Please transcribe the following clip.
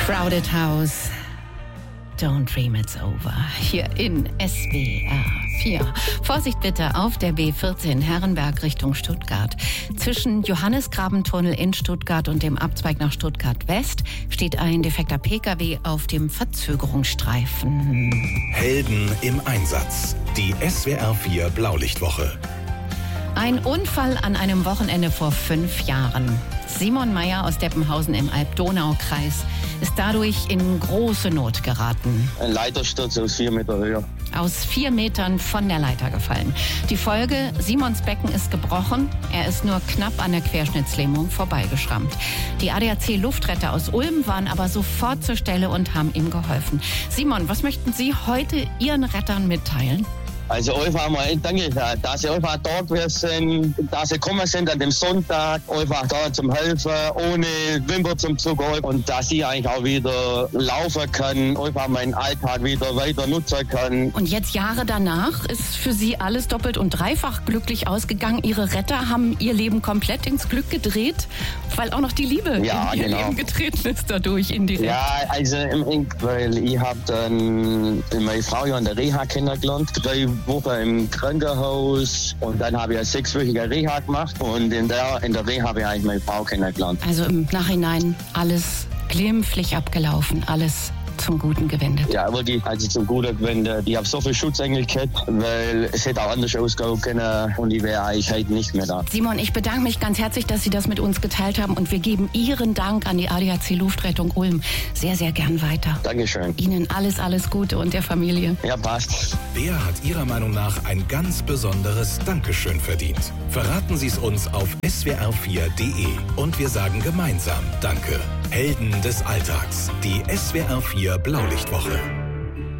Crowded House. Don't dream it's over. Hier in SWR 4. Vorsicht bitte auf der B14 Herrenberg Richtung Stuttgart. Zwischen Johannisgrabentunnel in Stuttgart und dem Abzweig nach Stuttgart West steht ein defekter PKW auf dem Verzögerungsstreifen. Helden im Einsatz. Die SWR 4 Blaulichtwoche. Ein Unfall an einem Wochenende vor 5 Jahren. Simon Meyer aus Deppenhausen im Alb-Donau-Kreis ist dadurch in große Not geraten. Ein Leitersturz aus 4 Meter Höhe. Aus 4 Metern von der Leiter gefallen. Die Folge, Simons Becken ist gebrochen. Er ist nur knapp an der Querschnittslähmung vorbeigeschrammt. Die ADAC-Luftretter aus Ulm waren aber sofort zur Stelle und haben ihm geholfen. Simon, was möchten Sie heute Ihren Rettern mitteilen? Also einfach mal danke, dass Sie einfach dort sind, dass Sie gekommen sind an dem Sonntag, einfach da zum Helfen, ohne Wimper zum Zucker und dass Sie eigentlich auch wieder laufen können, einfach meinen Alltag wieder weiter nutzen können. Und jetzt Jahre danach ist für Sie alles doppelt und dreifach glücklich ausgegangen. Ihre Retter haben Ihr Leben komplett ins Glück gedreht, weil auch noch die Liebe in Ihr Leben getreten ist dadurch indirekt. Ja, also weil ich habe dann meine Frau ja in der Reha kennengelernt, 3 Wochen im Krankenhaus und dann habe ich eine 6-wöchige Reha gemacht und in der Reha habe ich eigentlich meine Frau kennengelernt. Also im Nachhinein alles glimpflich abgelaufen, alles zum Guten gewendet. Ja, wirklich, also zum Guten gewendet. Ich habe so viel Schutzengel gehabt, weil es hätte auch anders ausgehen können und ich wäre eigentlich heute nicht mehr da. Simon, ich bedanke mich ganz herzlich, dass Sie das mit uns geteilt haben und wir geben Ihren Dank an die ADAC Luftrettung Ulm sehr, sehr gern weiter. Dankeschön. Ihnen alles Gute und der Familie. Ja, passt. Wer hat Ihrer Meinung nach ein ganz besonderes Dankeschön verdient? Verraten Sie es uns auf swr4.de und wir sagen gemeinsam Danke. Helden des Alltags. Die SWR 4 Blaulichtwoche.